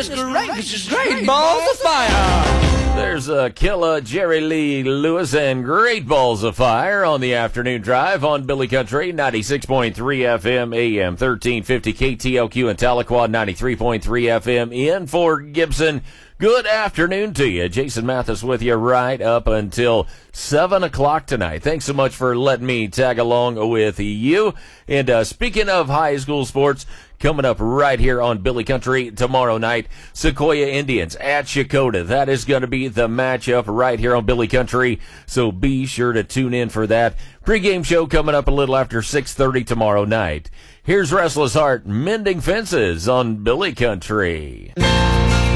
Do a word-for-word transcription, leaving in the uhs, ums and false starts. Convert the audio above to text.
this is great. This is great. Balls of fire. There's a killer Jerry Lee Lewis and Great Balls of Fire on the afternoon drive on Billy Country, ninety-six point three F M, A M thirteen fifty, K T L Q in Tahlequah, ninety-three point three F M in Fort Gibson. Good afternoon to you. Jason Mathis with you right up until seven o'clock tonight. Thanks so much for letting me tag along with you. And uh, speaking of high school sports, coming up right here on Billy Country tomorrow night, Sequoia Indians at Chakota. That is going to be the matchup right here on Billy Country, so be sure to tune in for that. Pre-game show coming up a little after six thirty tomorrow night. Here's Restless Heart, Mending Fences on Billy Country.